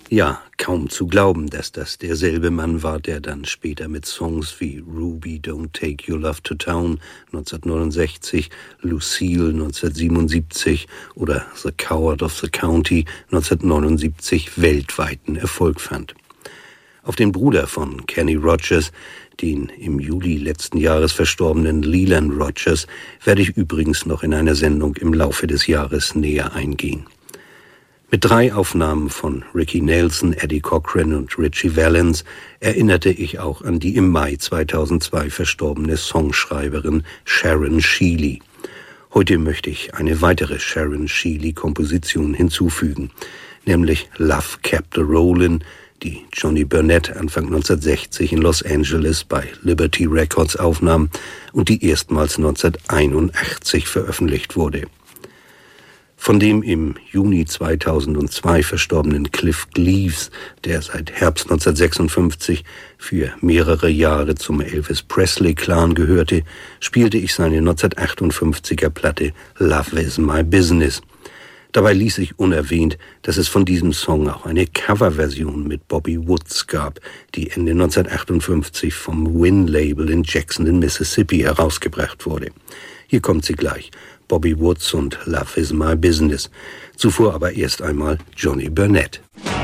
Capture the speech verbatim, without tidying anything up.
Ja, kaum zu glauben, dass das derselbe Mann war, der dann später mit Songs wie Ruby, Don't Take Your Love to Town neunzehnhundertneunundsechzig, Lucille neunzehnhundertsiebenundsiebzig oder The Coward of the County neunzehnhundertneunundsiebzig weltweiten Erfolg fand. Auf den Bruder von Kenny Rogers, den im Juli letzten Jahres verstorbenen Leland Rogers, werde ich übrigens noch in einer Sendung im Laufe des Jahres näher eingehen. Mit drei Aufnahmen von Ricky Nelson, Eddie Cochran und Ritchie Valens erinnerte ich auch an die im Mai zweitausendzwei verstorbene Songschreiberin Sharon Sheeley. Heute möchte ich eine weitere Sharon Sheeley-Komposition hinzufügen, nämlich Love Kept a Rollin', die Johnny Burnett Anfang neunzehnhundertsechzig in Los Angeles bei Liberty Records aufnahm und die erstmals neunzehnhunderteinundachtzig veröffentlicht wurde. Von dem im Juni zweitausendzwei verstorbenen Cliff Cleaves, der seit Herbst neunzehnhundertsechsundfünfzig für mehrere Jahre zum Elvis Presley-Clan gehörte, spielte ich seine neunzehnhundertachtundfünfziger Platte Love is My Business. Dabei ließ ich unerwähnt, dass es von diesem Song auch eine Coverversion mit Bobby Woods gab, die Ende neunzehnhundertachtundfünfzig vom Win-Label in Jackson in Mississippi herausgebracht wurde. Hier kommt sie gleich. Bobby Woods und Love is My Business. Zuvor aber erst einmal Johnny Burnett.